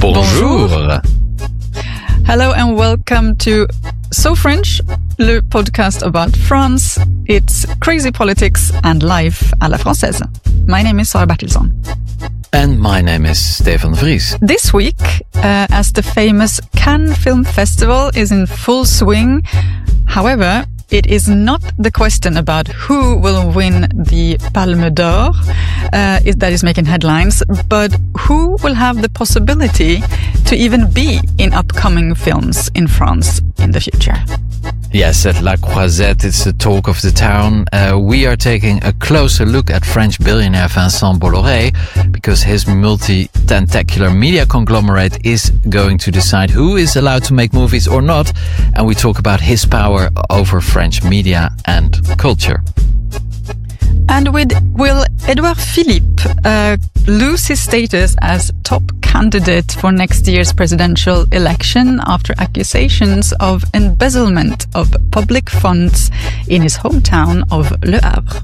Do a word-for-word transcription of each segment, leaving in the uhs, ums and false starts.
Bonjour. Bonjour. Hello and welcome to So French, le podcast about France, its crazy politics and life à la française. My name is Sarah Bertilsson. And my name is Stefan Vries. This week, uh, as the famous Cannes Film Festival is in full swing, however, it is not the question about who will win the Palme d'Or uh, that is making headlines, but who will have the possibility to even be in upcoming films in France in the future. Yes, at La Croisette, it's the talk of the town. Uh, we are taking a closer look at French billionaire Vincent Bolloré because his multi-tentacular media conglomerate is going to decide who is allowed to make movies or not. And we talk about his power over French media and culture. And with will Edouard Philippe uh, lose his status as top candidate for next year's presidential election after accusations of embezzlement of public funds in his hometown of Le Havre?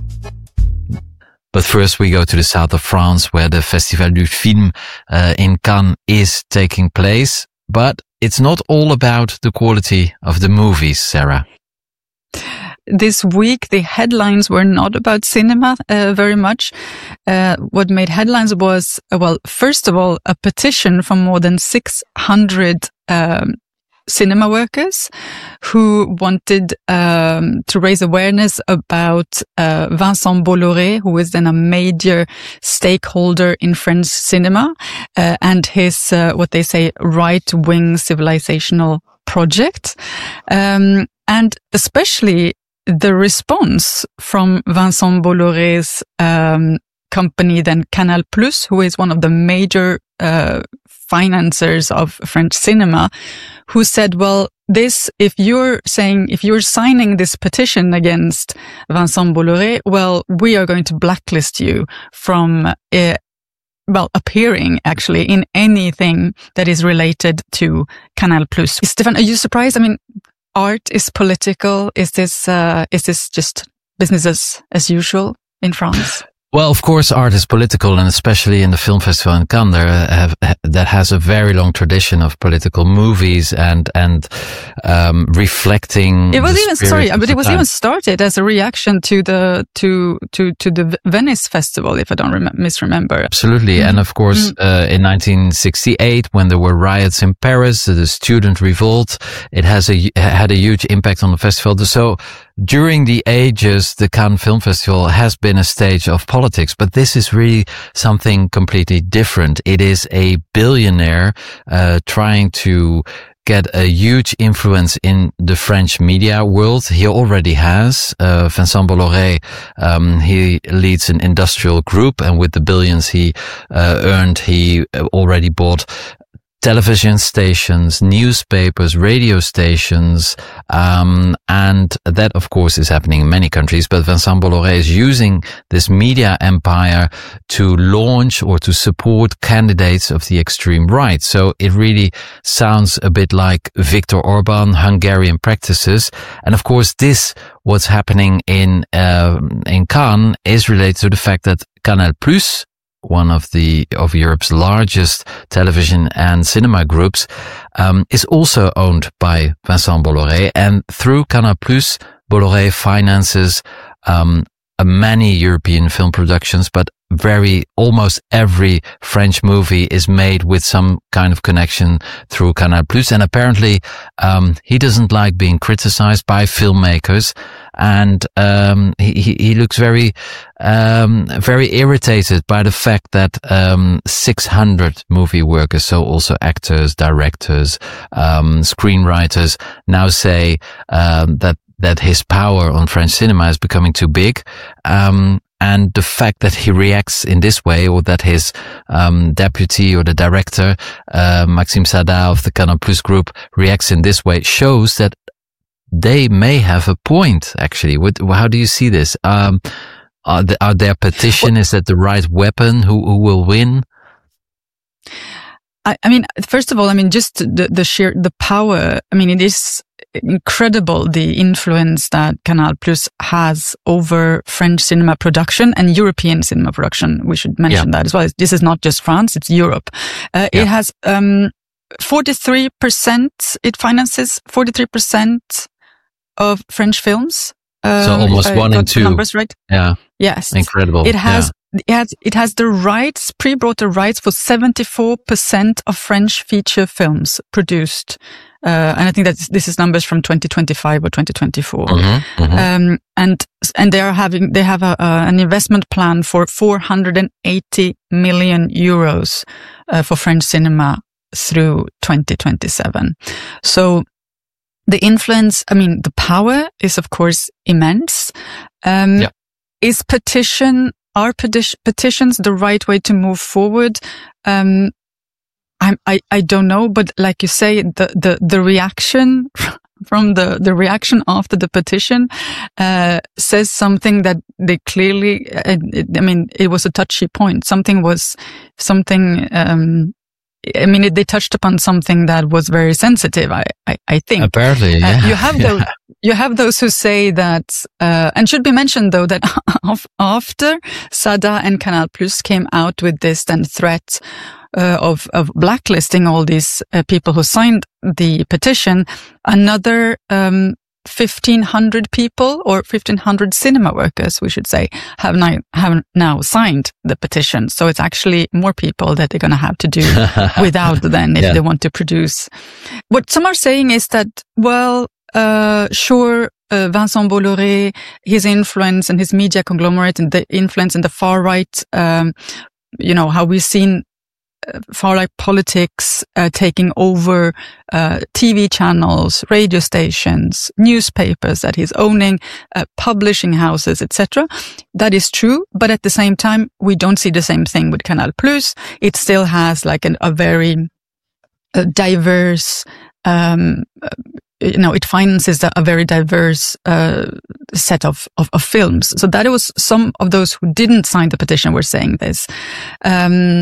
But first we go to the south of France where the Festival du Film uh, in Cannes is taking place. But it's not all about the quality of the movies, Sarah. This week, the headlines were not about cinema uh, very much. Uh, what made headlines was, uh, well, first of all, a petition from more than six hundred um, cinema workers who wanted um, to raise awareness about uh, Vincent Bolloré, who is then a major stakeholder in French cinema, uh, and his, uh, what they say, right-wing civilizational project. Um, and especially the response from Vincent Bolloré's um, company, then Canal Plus, who is one of the major uh, financiers of French cinema, who said, well, this, if you're saying, if you're signing this petition against Vincent Bolloré, well, we are going to blacklist you from uh, well, appearing actually in anything that is related to Canal Plus. Stefan, are you surprised? I mean, art is political. Is this, uh, is this just business as, as usual in France? Well, of course, art is political, and especially in the film festival in Cannes, there have, that has a very long tradition of political movies and and um, reflecting. It was even sorry, but it was time. even started as a reaction to the to to to the Venice Festival, if I don't rem- misremember. Absolutely, mm-hmm. And of course, mm-hmm. uh, in nineteen sixty-eight, when there were riots in Paris, the student revolt, it has a had a huge impact on the festival. So during the ages, the Cannes Film Festival has been a stage of politics, but this is really something completely different. It is a billionaire uh, trying to get a huge influence in the French media world. He already has. Uh, Vincent Bolloré, um, he leads an industrial group, and with the billions he uh, earned, he already bought television stations, newspapers, radio stations, um, and that, of course, is happening in many countries. But Vincent Bolloré is using this media empire to launch or to support candidates of the extreme right. So it really sounds a bit like Viktor Orban, Hungarian practices. And of course, this, what's happening in, uh, in Cannes is related to the fact that Canal Plus, one of the of Europe's largest television and cinema groups, um, is also owned by Vincent Bolloré, and through Canal Plus, Bolloré finances um, many European film productions, but very almost every French movie is made with some kind of connection through Canal Plus, and apparently um, he doesn't like being criticized by filmmakers, and um, he he looks very um, very irritated by the fact that um, six hundred movie workers, so also actors, directors, um, screenwriters, now say um, that that his power on French cinema is becoming too big. Um, And the fact that he reacts in this way, or that his um, deputy or the director, uh, Maxime Saada of the Canal Plus group, reacts in this way, shows that they may have a point, actually. What, how do you see this? Um, are, the, are their petition, is that the right weapon? Who, who will win? I, I mean, first of all, I mean, just the, the sheer, the power, I mean, it is, incredible the influence that Canal Plus has over French cinema production and European cinema production. We should mention yeah. that as well. This is not just France, it's Europe. Uh, yeah. It has um, forty-three percent, it finances forty-three percent of French films. Um, so almost one in two. Numbers, right? Yeah. Yes. Incredible. It has, yeah. it has, it has the rights, pre-bought the rights for seventy-four percent of French feature films produced. Uh, and I think that this is numbers from twenty twenty-five or twenty twenty-four. Mm-hmm, mm-hmm. Um, and, and they are having, they have a, uh, an investment plan for four hundred eighty million euros, uh, for French cinema through twenty twenty-seven. So, the influence, I mean, the power is, of course, immense. Um, yeah. Is petition, are peti- petitions the right way to move forward? Um, I, I, I don't know, but like you say, the, the, the reaction from the, the reaction after the petition, uh, says something that they clearly, uh, it, I mean, it was a touchy point. Something was, something, um, I mean, it, they touched upon something that was very sensitive, I, I, I think. Apparently, yeah. Uh, you have those, you have those who say that, uh, and should be mentioned though, that after Sada and Canal Plus came out with this then threat, uh, of, of blacklisting all these uh, people who signed the petition, another, um, fifteen hundred people or fifteen hundred cinema workers, we should say, have now, have now signed the petition. So it's actually more people that they're going to have to do without then if yeah. they want to produce. What some are saying is that, well, uh, sure, uh, Vincent Bolloré, his influence and his media conglomerate and the influence in the far right, um, you know, how we've seen far-right politics uh, taking over uh, T V channels, radio stations, newspapers that he's owning, uh, publishing houses, et cetera. That is true, but at the same time, we don't see the same thing with Canal Plus. It still has like an, a very uh, diverse, um, uh, you know, it finances a, a very diverse uh, set of, of of films. So that was some of those who didn't sign the petition were saying this. Um,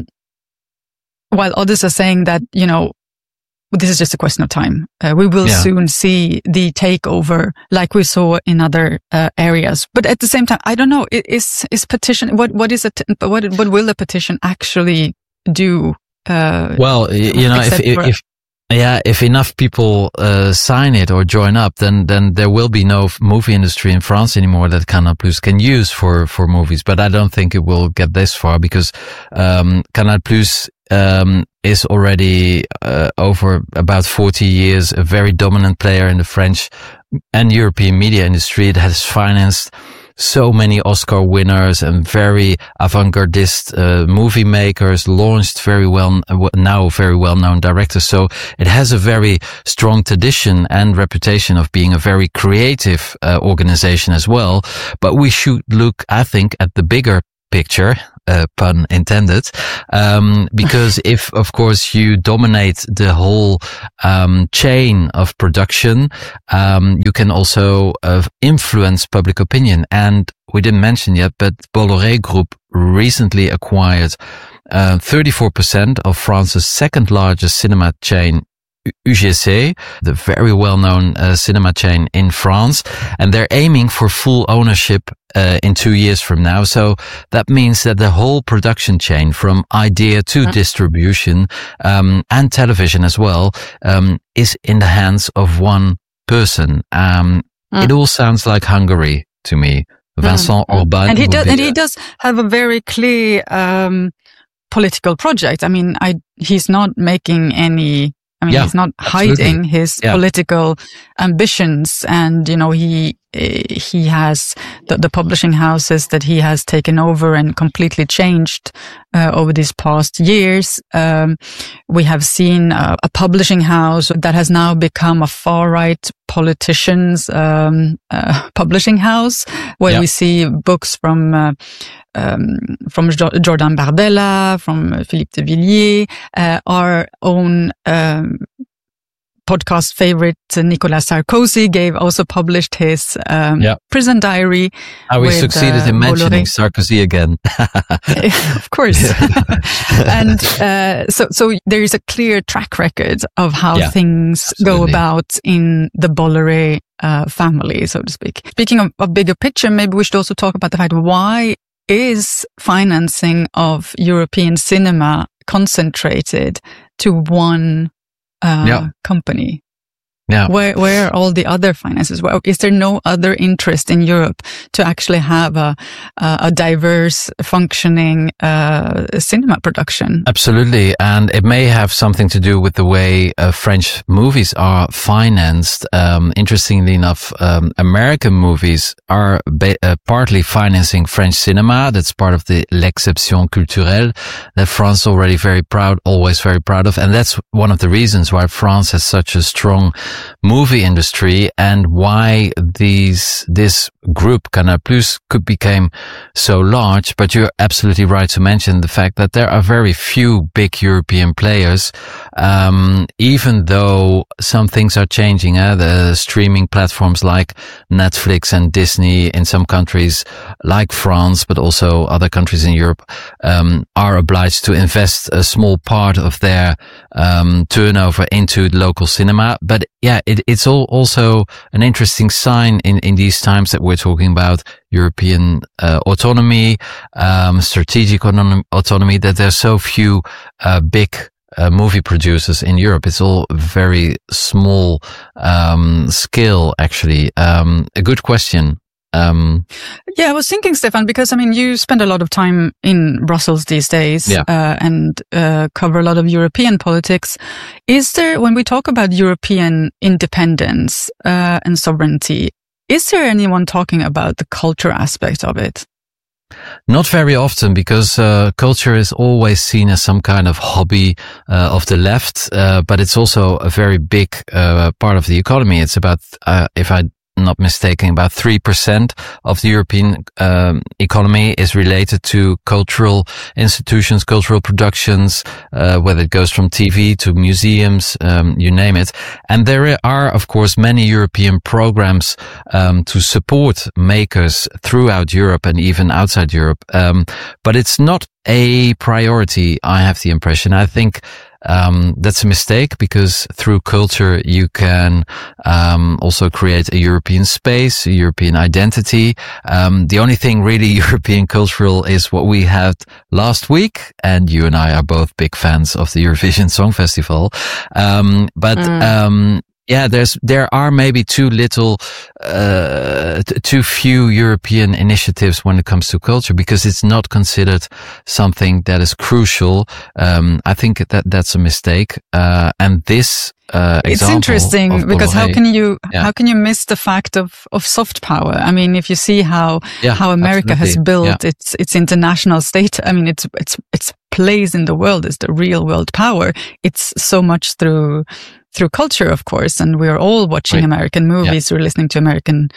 While others are saying that, you know, this is just a question of time. Uh, we will yeah. soon see the takeover like we saw in other uh, areas. But at the same time, I don't know, is, is petition, what, what is it, what, what will the petition actually do? Uh, well, you know, if, if, if, yeah, if enough people, uh, sign it or join up, then, then there will be no movie industry in France anymore that Canal Plus can use for, for movies. But I don't think it will get this far because, um, Canal Plus, um, is already, uh, over about forty years, a very dominant player in the French and European media industry. It has financed so many Oscar winners and very avant-gardist uh, movie makers, launched very well, now very well-known directors. So it has a very strong tradition and reputation of being a very creative uh, organization as well. But we should look, I think, at the bigger picture, uh, pun intended, um, because if, of course, you dominate the whole, um, chain of production, um, you can also, uh, influence public opinion. And we didn't mention yet, but Bolloré Group recently acquired, uh, thirty-four percent of France's second largest cinema chain, U G C, the very well-known uh, cinema chain in France, and they're aiming for full ownership uh, in two years from now. So that means that the whole production chain, from idea to mm. distribution, um, and television as well, um, is in the hands of one person. Um, mm. It all sounds like Hungary to me. Vincent mm. Orbán, and he does, and he does have a very clear um, political project. I mean, I he's not making any. I mean, yeah, he's not hiding absolutely. his yeah. political ambitions, and you know, he he has the, the publishing houses that he has taken over and completely changed uh, over these past years. Um, we have seen uh, a publishing house that has now become a far-right politician's um, uh, publishing house, where yeah. we see books from uh, um, from Jordan Bardella, from Philippe de Villiers, uh, our own um, podcast favorite uh, Nicolas Sarkozy gave also published his um, yeah. prison diary. How we succeeded uh, in mentioning Bolloré. Sarkozy again. Of course. And uh, so so there is a clear track record of how yeah, things absolutely. go about in the Bolloré uh, family, so to speak. Speaking of a bigger picture, maybe we should also talk about the fact why is financing of European cinema concentrated to one uh, yeah. company? Yeah. Where, where are all the other finances? Well, is there no other interest in Europe to actually have a, a, a diverse functioning, uh, cinema production? Absolutely. And it may have something to do with the way uh, French movies are financed. Um, interestingly enough, um, American movies are ba- uh, partly financing French cinema. That's part of the l'exception culturelle that France is already very proud, always very proud of. And that's one of the reasons why France has such a strong movie industry and why these this group Canal Plus could become so large. But you're absolutely right to mention the fact that there are very few big European players, um, even though some things are changing. Uh, the streaming platforms like Netflix and Disney in some countries like France, but also other countries in Europe, um, are obliged to invest a small part of their um, turnover into local cinema. But yeah, it, it's all also an interesting sign in, in these times that we're talking about European uh, autonomy, um, strategic autonomy, autonomy, that there's so few uh, big uh, movie producers in Europe. It's all very small um, scale, actually. Um, a good question. Um, yeah, I was thinking, Stefan, because I mean, you spend a lot of time in Brussels these days, yeah. uh, and uh, cover a lot of European politics. Is there, when we talk about European independence uh, and sovereignty, is there anyone talking about the culture aspect of it? Not very often, because uh, culture is always seen as some kind of hobby uh, of the left, uh, but it's also a very big uh, part of the economy. It's about, uh, if I not mistaken, about three percent of the European um, economy is related to cultural institutions, cultural productions, uh, whether it goes from T V to museums, um, you name it. And there are, of course, many European programs um, to support makers throughout Europe and even outside Europe. Um, but it's not a priority, I have the impression. I think Um, that's a mistake, because through culture you can um, also create a European space, a European identity. Um, the only thing really European cultural is what we had last week, and you and I are both big fans of the Eurovision Song Festival. Um, but mm. um, yeah, there's there are maybe too little, uh, t- too few European initiatives when it comes to culture, because it's not considered something that is crucial. Um, I think that that's a mistake. Uh, and this uh, example, it's interesting because Bolloré, how can you yeah. how can you miss the fact of of soft power? I mean, if you see how yeah, how America absolutely. has built yeah. its its international state. I mean, it's it's its place in the world is the real world power. It's so much through. through culture, of course, and we're all watching right. American movies, yeah. we're listening to American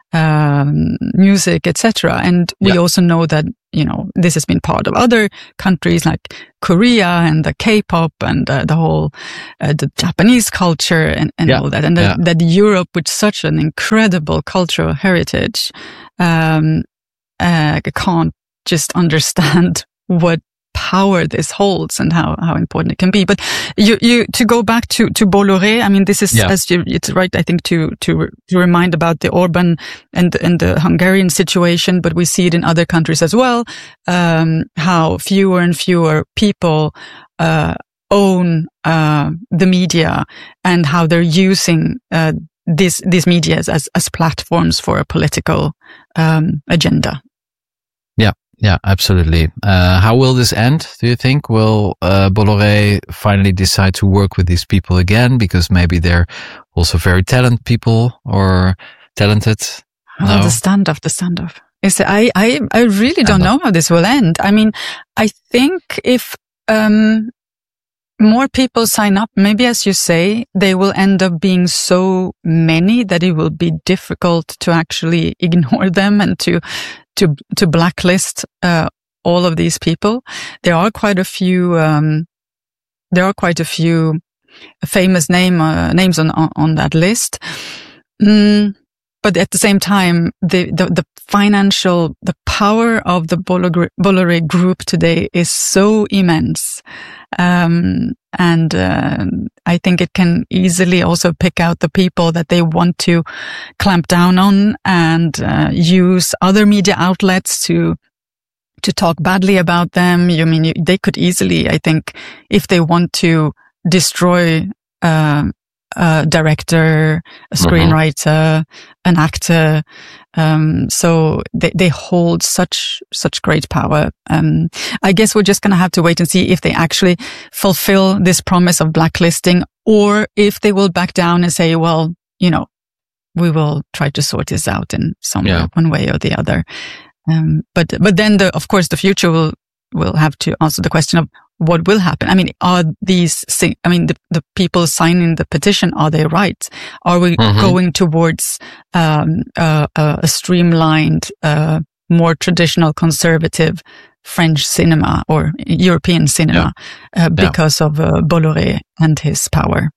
um, music, et cetera. And we yeah. also know that, you know, this has been part of other countries like Korea and the K-pop and uh, the whole, uh, the Japanese culture and, and yeah. all that. And yeah. that, that Europe, with such an incredible cultural heritage, um, uh, can't just understand what power this holds and how, how important it can be. But you, you, to go back to, to Bolloré, I mean, this is, yeah. as you, it's right, I think, to, to, to remind about the Orban and, and the Hungarian situation, but we see it in other countries as well, um, how fewer and fewer people, uh, own, uh, the media and how they're using, uh, this, these media as, as platforms for a political, um, agenda. Yeah. Yeah, absolutely. Uh, how will this end, do you think? Will uh, Bolloré finally decide to work with these people again? Because maybe they're also very talented people or talented. Oh, no? The standoff, the standoff. Is I, I, I really don't know how this will end. I mean, I think if um, more people sign up, maybe as you say, they will end up being so many that it will be difficult to actually ignore them and to to to blacklist uh, all of these people. There are quite a few um, there are quite a few famous name uh, names on, on on that list. Mm, but at the same time, the, the the financial the power of the Bolloré Group today is so immense, um, and uh, I think it can easily also pick out the people that they want to clamp down on and uh, use other media outlets to. to talk badly about them. You mean, you, they could easily, I think, if they want to destroy uh, a director, a screenwriter, mm-hmm. an actor. Um, so they, they hold such, such great power. Um, I guess we're just going to have to wait and see if they actually fulfill this promise of blacklisting, or if they will back down and say, well, you know, we will try to sort this out in some yeah. one way or the other. Um, but, but then the, of course, the future will, will have to answer the question of what will happen. I mean, are these, I mean, the, the people signing the petition, are they right? Are we mm-hmm. going towards, um, uh, uh, a streamlined, uh, more traditional conservative French cinema or European cinema, yeah. uh, because yeah. of, uh, Bolloré and his power?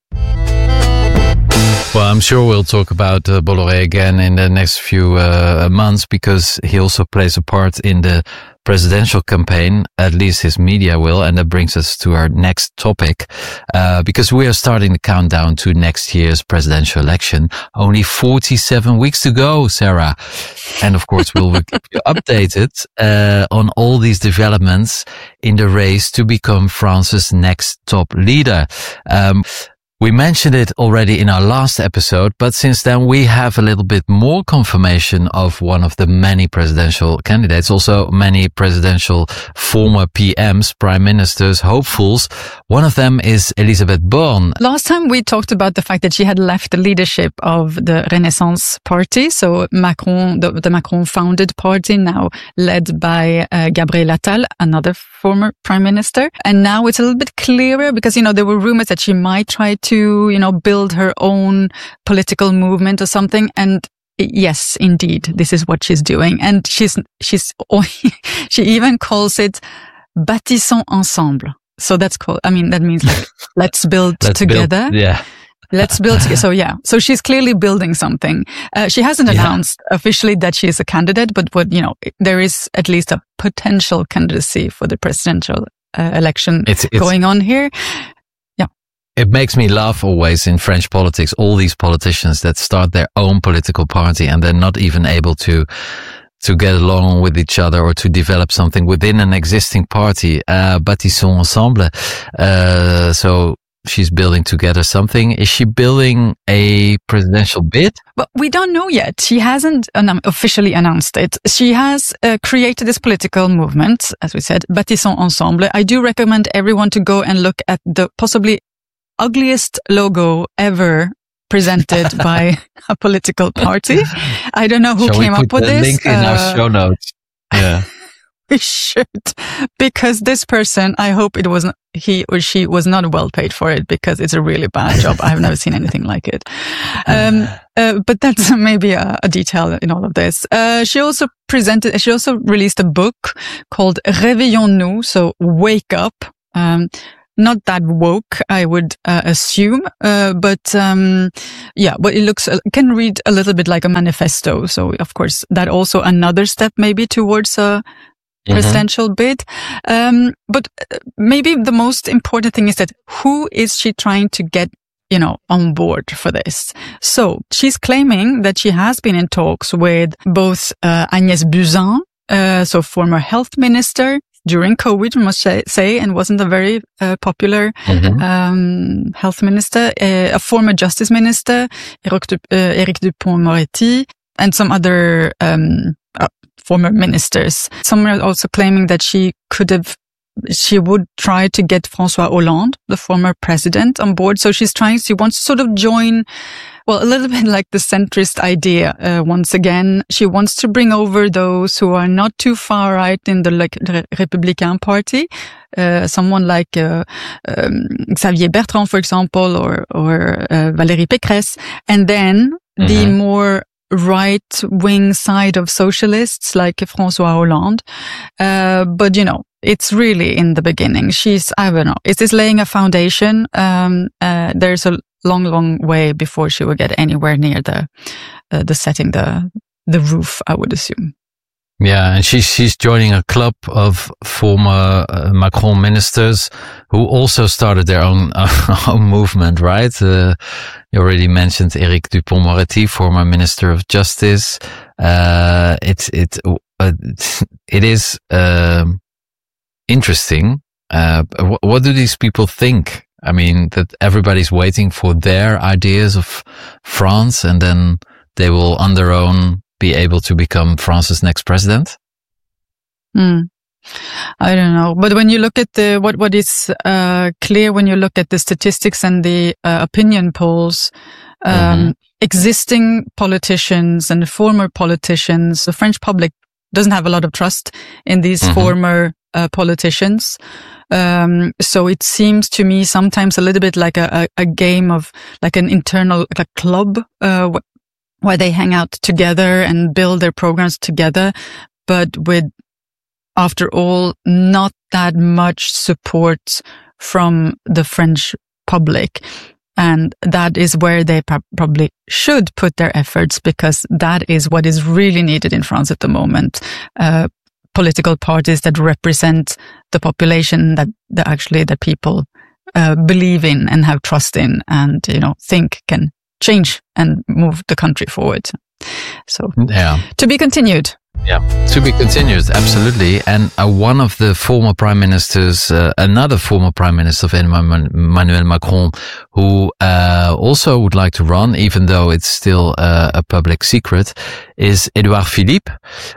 Well, I'm sure we'll talk about uh, Bolloré again in the next few uh, months, because he also plays a part in the presidential campaign, at least his media will. And that brings us to our next topic, uh, because we are starting the countdown to next year's presidential election. Only forty-seven weeks to go, Sarah. And of course, we'll keep you updated uh, on all these developments in the race to become France's next top leader. Um, We mentioned it already in our last episode, but since then we have a little bit more confirmation of one of the many presidential candidates, also many presidential former P Ms, prime ministers, hopefuls. One of them is Elisabeth Borne. Last time we talked about the fact that she had left the leadership of the Renaissance Party, so Macron, the, the Macron founded party, now led by uh, Gabriel Attal, another former prime minister. And now it's a little bit clearer, because, you know, there were rumors that she might try to to, you know, build her own political movement or something. And yes, indeed, this is what she's doing. And she's, she's, she even calls it Bâtissons ensemble. So that's cool. I mean, that means like, let's build let's together. Build, yeah. Let's build together. So yeah, so she's clearly building something. Uh, she hasn't announced yeah. officially that she is a candidate, but what, you know, there is at least a potential candidacy for the presidential uh, election it's, it's, going on here. It makes me laugh always in French politics, all these politicians that start their own political party and they're not even able to to get along with each other or to develop something within an existing party. Uh, Bâtissons ensemble. Uh, so she's building together something. Is she building a presidential bid? But we don't know yet. She hasn't um, officially announced it. She has uh, created this political movement, as we said, Bâtissons ensemble. I do recommend everyone to go and look at the possibly ugliest logo ever presented by a political party. I don't know who Shall came we put up with the this. Link in uh, our show notes. Yeah, we should, because this person, I hope it wasn't he or she was not well paid for it, because it's a really bad job. I have never seen anything like it. Um, uh, but that's maybe a, a detail in all of this. Uh, she also presented. She also released a book called Réveillons-nous, so wake up. Um, Not that woke, I would uh, assume, uh, but um, yeah, but it looks, uh, can read a little bit like a manifesto. So, of course, that also another step maybe towards a mm-hmm. presidential bid. Um, but maybe the most important thing is that who is she trying to get, you know, on board for this? So she's claiming that she has been in talks with both uh, Agnès Buzyn, uh, so former health minister, during COVID, we must say, and wasn't a very uh, popular mm-hmm. um, health minister, uh, a former justice minister, Éric Dupond-Moretti, and some other um, uh, former ministers. Some are also claiming that she could have, she would try to get François Hollande, the former president, on board. So she's trying, she wants to sort of join, well, a little bit like the centrist idea. Uh, once again, she wants to bring over those who are not too far right in the, like, the Républicain party. Uh, someone like, uh, um, Xavier Bertrand, for example, or, or, uh, Valérie Pécresse. And then mm-hmm. the more right-wing side of socialists like François Hollande. Uh, but, you know, it's really in the beginning. She's, I don't know, is this laying a foundation? Um, uh, there's a long, long way before she will get anywhere near the, uh, the setting the, the roof, I would assume. Yeah, and she's she's joining a club of former uh, Macron ministers who also started their own uh, own movement, right? Uh, you already mentioned Éric Dupond-Moretti, former Minister of Justice. Uh, it's it uh, it is uh, interesting. Uh, what, what do these people think? I mean, that everybody's waiting for their ideas of France, and then they will, on their own, be able to become France's next president? Hmm. I don't know. But when you look at the, what, what is, uh, clear when you look at the statistics and the uh, opinion polls, um, mm-hmm. existing politicians and former politicians, the French public doesn't have a lot of trust in these mm-hmm. former uh, politicians. Um, so it seems to me sometimes a little bit like a, a, a game of, like an internal, like a club, uh, where they hang out together and build their programs together, but with, after all, not that much support from the French public. And that is where they pro- probably should put their efforts, because that is what is really needed in France at the moment. Uh, political parties that represent the population, that, that actually that people uh, believe in and have trust in, and, you know, think can change and move the country forward. So, yeah, to be continued. Yeah, to be continued, absolutely. And uh, one of the former prime ministers, uh, another former prime minister of Emmanuel Macron, who uh, also would like to run, even though it's still uh, a public secret, is Edouard Philippe.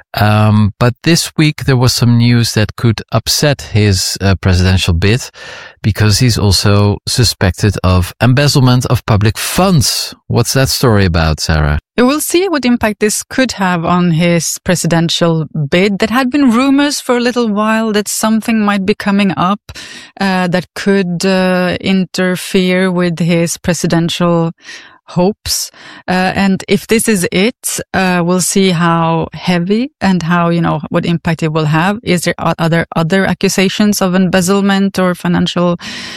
Um, but this week there was some news that could upset his uh, presidential bid, because he's also suspected of embezzlement of public funds. What's that story about, Sarah? We'll see what impact this could have on his presidential bid. There had been rumors for a little while that something might be coming up uh, that could uh, interfere with his presidential hopes. Uh, and if this is it, uh, we'll see how heavy and how, you know, what impact it will have. Is there other, other accusations of embezzlement or financial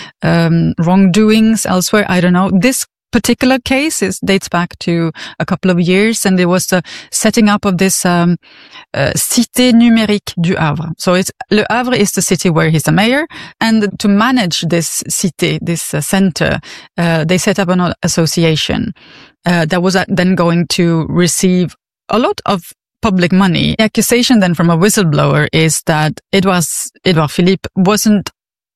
um, wrongdoings elsewhere? I don't know. This particular case is dates back to a couple of years, and there was the setting up of this um, uh, Cité numérique du Havre. So it's Le Havre is the city where he's the mayor, and to manage this cité, this uh, center, uh, they set up an association uh, that was then going to receive a lot of public money. The accusation then from a whistleblower is that it was Edouard Philippe wasn't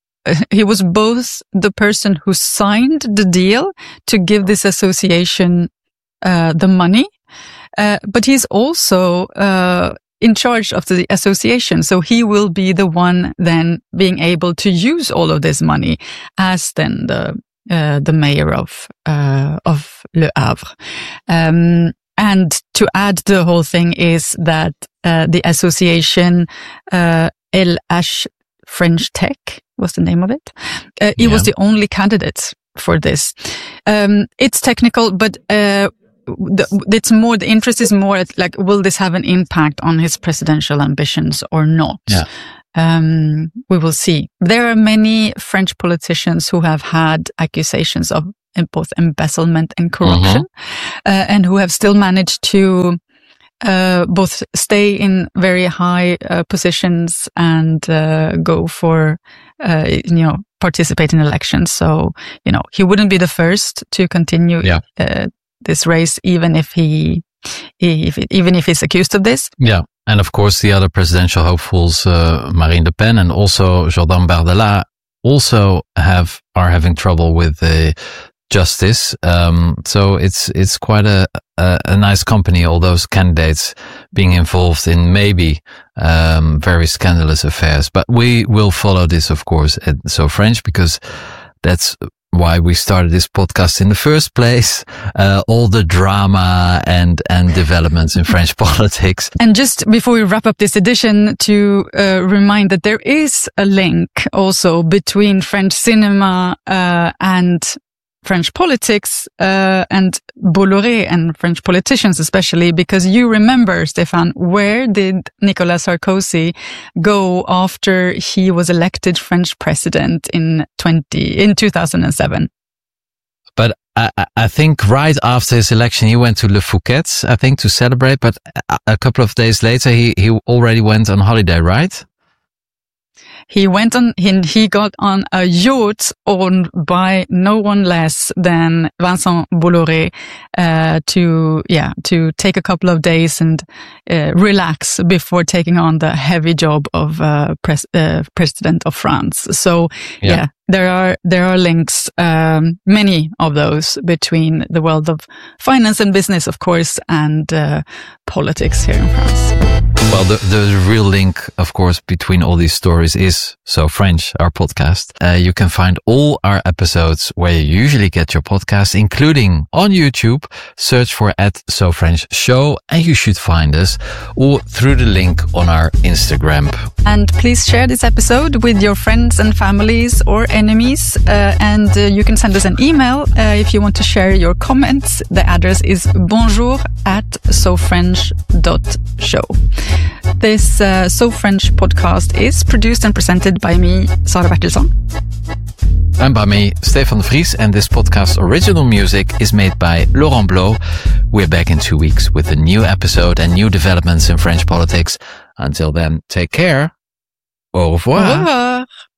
he was both the person who signed the deal to give this association uh, the money, uh, but he's also uh, in charge of the association. So he will be the one then being able to use all of this money as then the uh, the mayor of uh, of Le Havre. Um, and to add the whole thing is that uh, the association uh, L H French Tech was the name of it. Uh, he yeah. was the only candidate for this. Um, it's technical, but uh, the, it's more, the interest is more at, like, will this have an impact on his presidential ambitions or not? Yeah. Um, we will see. There are many French politicians who have had accusations of both embezzlement and corruption, mm-hmm. uh, and who have still managed to Uh, both stay in very high uh, positions and uh, go for, uh, you know, participate in elections. So, you know, he wouldn't be the first to continue yeah. uh, this race, even if he, if it, even if he's accused of this. Yeah. And of course, the other presidential hopefuls, uh, Marine Le Pen and also Jordan Bardella, also have, are having trouble with the justice. Um, so it's, it's quite a, a, a nice company, all those candidates being involved in maybe, um, very scandalous affairs. But we will follow this, of course, at So French, because that's why we started this podcast in the first place. Uh, all the drama and, and developments in French politics. And just before we wrap up this edition, to uh, remind that there is a link also between French cinema, uh, and French politics uh, and Bolloré and French politicians especially, because you remember, Stéphane, where did Nicolas Sarkozy go after he was elected French president in twenty in two thousand seven? But I, I think right after his election, he went to Le Fouquet's, I think, to celebrate. But a couple of days later, he, he already went on holiday, right? He went on, he, he got on a yacht owned by no one less than Vincent Bolloré, uh, to, yeah, to take a couple of days and, uh, relax before taking on the heavy job of, uh, pres- uh president of France. So, yeah. yeah. There are, there are links, um, many of those between the world of finance and business, of course, and, uh, politics here in France. Well, the, the real link, of course, between all these stories is So French, our podcast. Uh, you can find all our episodes where you usually get your podcasts, including on YouTube. Search for at So French Show, and you should find us, or through the link on our Instagram. And please share this episode with your friends and families or enemies. Uh, and uh, you can send us an email uh, if you want to share your comments. The address is bonjour at sofrench dot show. This uh, So French podcast is produced and presented by me, Sara Bertilsson. And by me, Stefan de Vries, and this podcast's original music is made by Laurent Blo. We're back in two weeks with a new episode and new developments in French politics. Until then, take care. Au revoir. Au revoir.